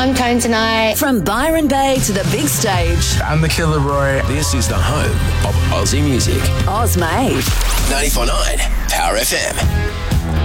I'm Tone Tonight. From Byron Bay to the big stage. I'm the Killer Roy. This is the home of Aussie music. Oz Made. 94.9 Power FM.